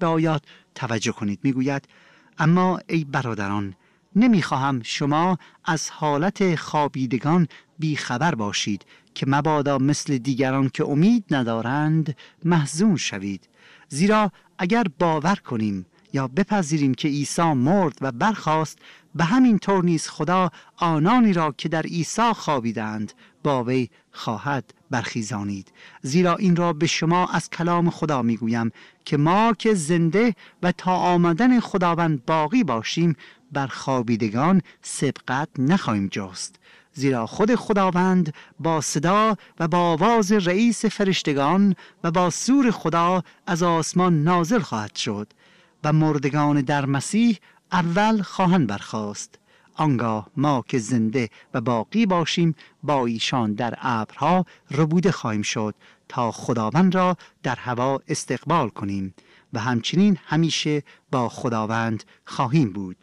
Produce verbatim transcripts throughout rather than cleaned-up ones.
به آیات توجه کنید. میگوید اما ای برادران، نمیخواهم شما از حالت خوابیدگان بیخبر باشید که مبادا مثل دیگران که امید ندارند محزون شوید. زیرا اگر باور کنیم یا بپذیریم که عیسی مرد و برخاست، به همین طور نیز خدا آنانی را که در عیسی خوابیدند با وی خواهد برخیزانید. زیرا این را به شما از کلام خدا میگویم که ما که زنده و تا آمدن خداوند باقی باشیم بر خوابیدگان سبقت نخواهیم جست. زیرا خود خداوند با صدا و با آواز رئیس فرشتگان و با سور خدا از آسمان نازل خواهد شد و مردگان در مسیح اول خواهند برخاست. آنگاه ما که زنده و باقی باشیم با ایشان در ابرها ربوده خواهیم شد تا خداوند را در هوا استقبال کنیم و همچنین همیشه با خداوند خواهیم بود.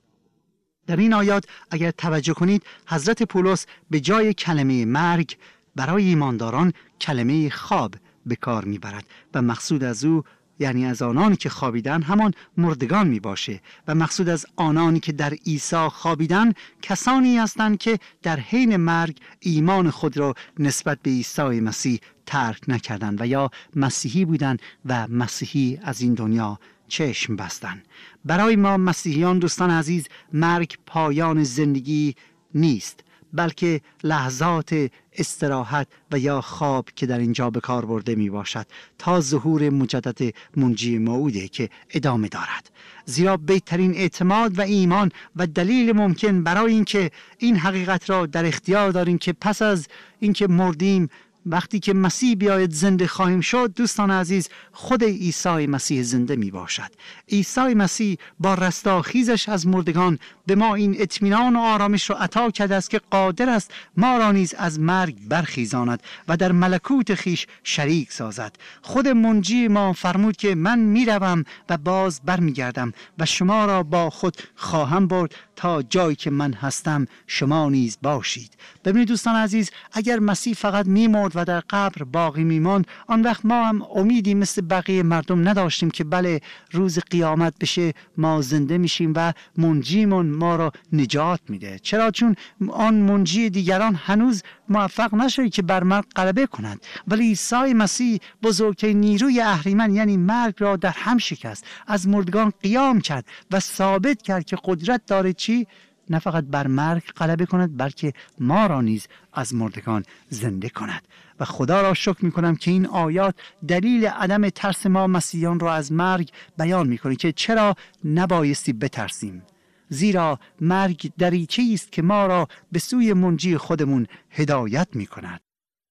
در این آیات اگر توجه کنید، حضرت پولس به جای کلمه مرگ برای ایمانداران کلمه خواب به کار میبرد و مقصود از او یعنی از آنانی که خوابیدن همان مردگان می باشه و مقصود از آنانی که در عیسی خوابیدن کسانی هستند که در حین مرگ ایمان خود را نسبت به عیسی مسیح ترک نکردند و یا مسیحی بودند و مسیحی از این دنیا چشم بستند. برای ما مسیحیان دوستان عزیز، مرگ پایان زندگی نیست، بلکه لحظات استراحت و یا خواب که در اینجا به کار برده می باشد تا ظهور مجدد منجی موعوده که ادامه دارد. زیرا بهترین اعتماد و ایمان و دلیل ممکن برای اینکه این حقیقت را در اختیار داریم که پس از اینکه مردیم وقتی که مسیح بیاید زنده خواهیم شد، دوستان عزیز، خود عیسی مسیح زنده می باشد. عیسی مسیح با رستاخیزش از مردگان به ما این اطمینان و آرامش را عطا کرده است که قادر است ما را نیز از مرگ برخیزاند و در ملکوت خیش شریک سازد. خود منجی ما فرمود که من می روم و باز برمی گردم و شما را با خود خواهم برد تا جایی که من هستم شما نیز باشید. ببینید دوستان عزیز، اگر مسیح فقط می‌مرد و در قبر باقی می‌ماند، آن وقت ما هم امیدی مثل بقیه مردم نداشتیم که بله روز قیامت بشه ما زنده میشیم و منجیمون ما را نجات میده. چرا؟ چون آن منجی دیگران هنوز موفق نشده که بر مرگ غلبه کند، ولی عیسی مسیح بزرگترین نیروی اهریمن یعنی مرگ را در هم شکست، از مردگان قیام کرد و ثابت کرد که قدرت داره چی؟ نه فقط بر مرگ غلبه کند بلکه ما را نیز از مردگان زنده کند. و خدا را شکر می کنم که این آیات دلیل عدم ترس ما مسیحیان را از مرگ بیان می کنه که چرا نبایستی بترسیم، زیرا مرگ دریچه‌ای است که ما را به سوی منجی خودمون هدایت می کند.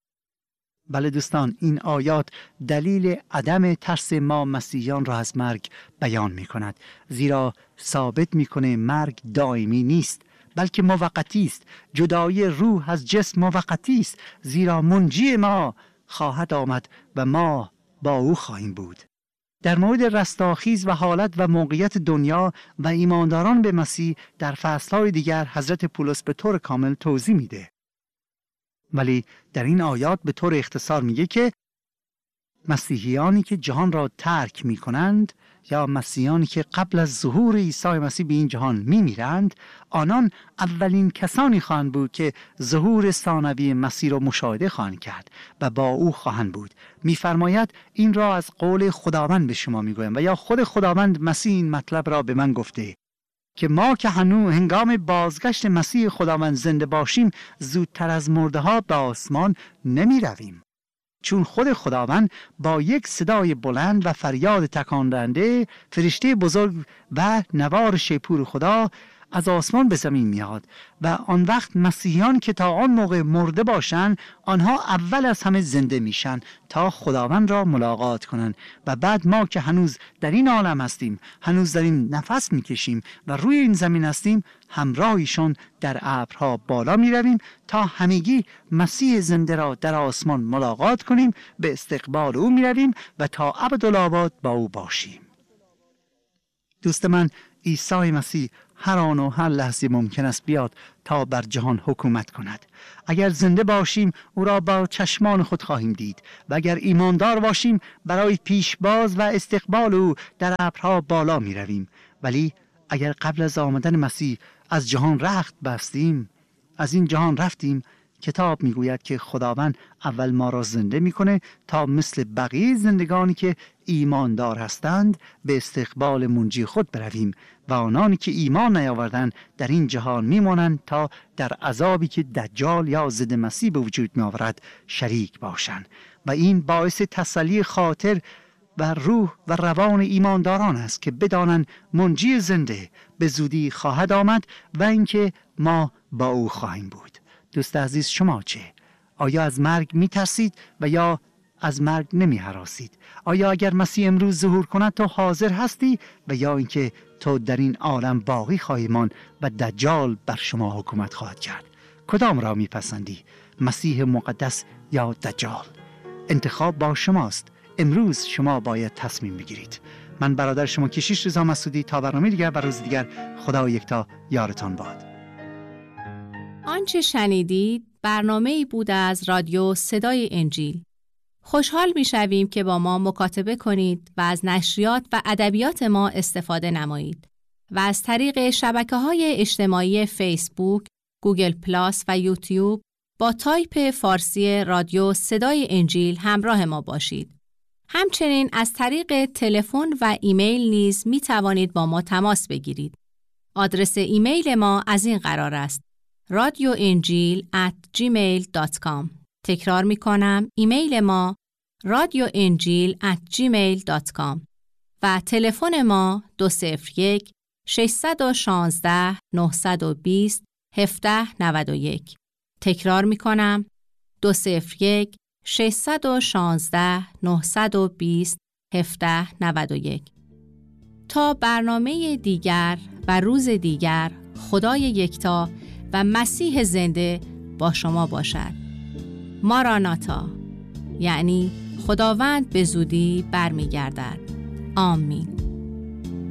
بله دوستان، این آیات دلیل عدم ترس ما مسیحیان را از مرگ بیان می کند، زیرا ثابت می کنه مرگ دائمی نیست بلکه موقتی است. جدایی روح از جسم موقتی است، زیرا منجی ما خواهد آمد و ما با او خواهیم بود. در مورد رستاخیز و حالت و موقعیت دنیا و ایمانداران به مسیح در فصل‌های دیگر حضرت پولس به طور کامل توضیح میده، ولی در این آیات به طور اختصار میگه که مسیحیانی که جهان را ترک میکنند یا مسیحیانی که قبل از ظهور عیسی مسیح به این جهان میمیرند، آنان اولین کسانی خواهند بود که ظهور ثانوی مسیح را مشاهده خواهند کرد و با او خواهند بود. میفرماید این را از قول خداوند به شما میگویم و یا خود خداوند مسیح این مطلب را به من گفته که ما که هنوز هنگام بازگشت مسیح خداوند زنده باشیم زودتر از مرده ها به آسمان نمی رویم، چون خود خداوند با یک صدای بلند و فریاد تکان دهنده فرشته بزرگ و نوار شیپور خدا از آسمان به زمین میاد و آن وقت مسیحیان که تا آن موقع مرده باشند آنها اول از همه زنده میشن تا خداوند را ملاقات کنند و بعد ما که هنوز در این عالم هستیم، هنوز داریم نفس میکشیم و روی این زمین هستیم، همراهیشون در ابرها بالا میرویم تا همگی مسیح زنده را در آسمان ملاقات کنیم، به استقبال او میرویم و تا ابدالآباد با او باشیم. دوست من، عیسی مسیح هر آن و هر لحظه ممکن است بیاد تا بر جهان حکومت کند. اگر زنده باشیم او را با چشمان خود خواهیم دید و اگر ایماندار باشیم برای پیشباز و استقبال او در ابرها بالا می رویم. ولی اگر قبل از آمدن مسیح از جهان رخت بستیم، از این جهان رفتیم، کتاب میگوید که خداوند اول ما را زنده میکنه تا مثل بقیه زندگانی که ایماندار هستند به استقبال منجی خود برویم و آنانی که ایمان نیاوردند در این جهان میمانند تا در عذابی که دجال یا ضد مسیح به وجود میآورد شریک باشند. و این باعث تسلی خاطر و روح و روان ایمانداران است که بدانند منجی زنده به زودی خواهد آمد و اینکه ما با او خواهیم بود. دوست عزیز، شما چه؟ آیا از مرگ می ترسید و یا از مرگ نمی هراسید؟ آیا اگر مسیح امروز ظهور کند تو حاضر هستی و یا اینکه تو در این عالم باقی خواهی ماند و دجال بر شما حکومت خواهد کرد؟ کدام را می پسندی؟ مسیح مقدس یا دجال؟ انتخاب با شماست. امروز شما باید تصمیم بگیرید. من برادر شما کشیش رضا مسعودی، تا برنامه دیگر و روز دیگر، خدا یکتا یارتان باد. آنچه شنیدید برنامه‌ای بود از رادیو صدای انجیل. خوشحال می‌شویم که با ما مکاتبه کنید و از نشریات و ادبیات ما استفاده نمایید و از طریق شبکه‌های اجتماعی فیسبوک، گوگل پلاس و یوتیوب با تایپ فارسی رادیو صدای انجیل همراه ما باشید. همچنین از طریق تلفن و ایمیل نیز می توانید با ما تماس بگیرید. آدرس ایمیل ما از این قرار است: رادیو انجیل ات جیمیل دات کام. تکرار می کنم، ایمیل ما رادیو انجیل ات جیمیل دات کام و تلفن ما دو صفر یک شش یک شش نه دو صفر هفت نه یک. تکرار می کنم، دو صفر یک شش یک شش نه دو صفر هفت نه یک. تا برنامه دیگر و روز دیگر، خدای یکتا و مسیح زنده با شما باشد. ماراناتا، یعنی خداوند به زودی برمیگردد. آمین.